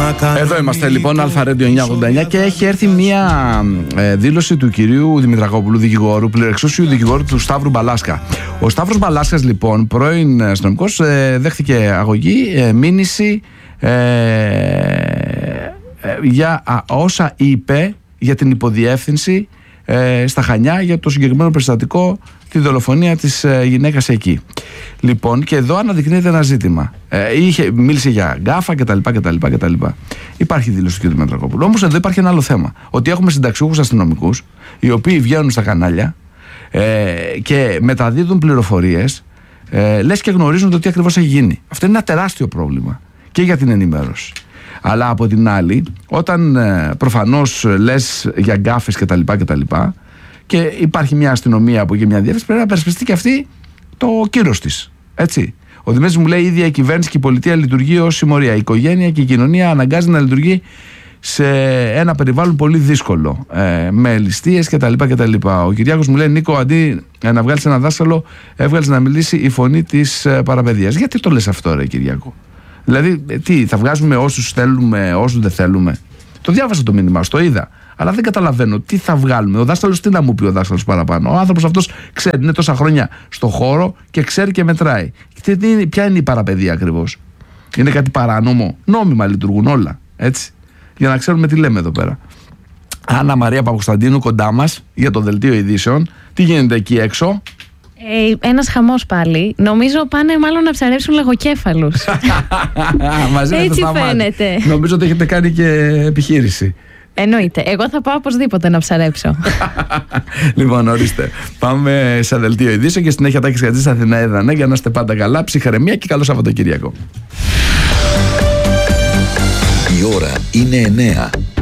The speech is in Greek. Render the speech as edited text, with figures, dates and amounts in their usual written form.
Εδώ είμαστε λοιπόν, Αλφα Radio 989, και έχει έρθει μία δήλωση του κυρίου Δημητρακόπουλου, δικηγόρου, πληρεξούσιου δικηγόρου του Σταύρου Μπαλάσκα. Ο Σταύρος Μπαλάσκας, λοιπόν, πρώην αστυνομικός, δέχτηκε αγωγή, μήνυση για όσα είπε για την υποδιεύθυνση στα Χανιά για το συγκεκριμένο περιστατικό, τη δολοφονία της γυναίκας εκεί. Λοιπόν, και εδώ αναδεικνύεται ένα ζήτημα. Μίλησε για γκάφα κτλ. Υπάρχει δήλωση του κ. Δημητρακόπουλου. Όμως εδώ υπάρχει ένα άλλο θέμα. Ότι έχουμε συνταξιούχους αστυνομικούς, οι οποίοι βγαίνουν στα κανάλια και μεταδίδουν πληροφορίες, λες και γνωρίζουν το τι ακριβώς έχει γίνει. Αυτό είναι ένα τεράστιο πρόβλημα και για την ενημέρωση. Αλλά από την άλλη, όταν προφανώς λες για γκάφες κτλ. Και υπάρχει μια αστυνομία που έχει μια διεύθυνση, πρέπει να περισπιστεί και αυτή το κύρος της. Έτσι. Ο Δημήτρης μου λέει: η ίδια η κυβέρνηση και η πολιτεία λειτουργεί ως συμμορία. Η οικογένεια και η κοινωνία αναγκάζει να λειτουργεί σε ένα περιβάλλον πολύ δύσκολο. Με ληστείες κτλ. Ο Κυριάκος μου λέει: Νίκο, αντί να βγάλεις ένα δάσκαλο, έβγαλες να μιλήσει η φωνή της παραπαιδείας. Γιατί το λες αυτό, ρε Κυριάκο? Δηλαδή, τι, θα βγάζουμε όσους θέλουμε, όσους δεν θέλουμε? Το διάβασα το μήνυμα, το είδα. Αλλά δεν καταλαβαίνω τι θα βγάλουμε. Ο δάσκαλος, τι να μου πει ο δάσκαλος παραπάνω? Ο άνθρωπος αυτός ξέρει, είναι τόσα χρόνια στο χώρο και ξέρει και μετράει. Ποια είναι η παραπαιδεία ακριβώς? Είναι κάτι παράνομο? Νόμιμα λειτουργούν όλα. Έτσι. Για να ξέρουμε τι λέμε εδώ πέρα. Άννα Μαρία Παπακοσταντίνου κοντά μας για το δελτίο ειδήσεων. Τι γίνεται εκεί έξω? Ένας χαμός πάλι. Νομίζω πάνε μάλλον να ψαρέψουν λαγοκέφαλους. Έτσι φαίνεται. Νομίζω ότι έχετε κάνει και επιχείρηση. Εννοείται. Εγώ θα πάω οπωσδήποτε να ψαρέψω. Λοιπόν, ορίστε. Πάμε σε δελτίο ειδήσεων και συνέχεια Τάκης Χατζής, Αθηναίδα. Ναι, για να είστε πάντα καλά, ψυχραιμία και καλό Σαββατοκύριακο. Η ώρα είναι 9.